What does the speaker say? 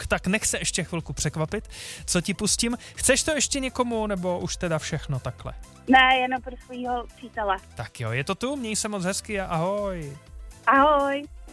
tak nech se ještě chvilku překvapit, co ti pustím. Chceš to ještě někomu, nebo už teda všechno takhle? Ne, jenom pro svýho přítele. Tak jo, je to tu, měj se moc hezky a ahoj. Ahoj.